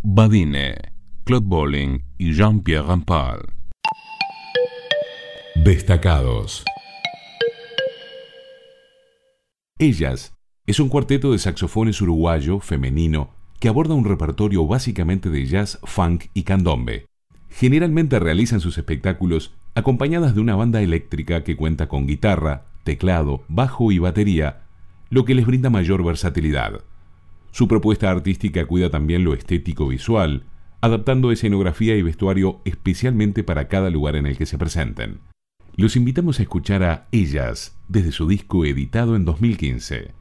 Badine, Claude Bolling y Jean-Pierre Rampal. Destacados. Ellas es un cuarteto de saxofones uruguayo femenino que aborda un repertorio básicamente de jazz, funk y candombe. Generalmente realizan sus espectáculos acompañadas de una banda eléctrica que cuenta con guitarra, teclado, bajo y batería, lo que les brinda mayor versatilidad. Su propuesta artística cuida también lo estético visual, adaptando escenografía y vestuario especialmente para cada lugar en el que se presenten. Los invitamos a escuchar a Ellas desde su disco editado en 2015.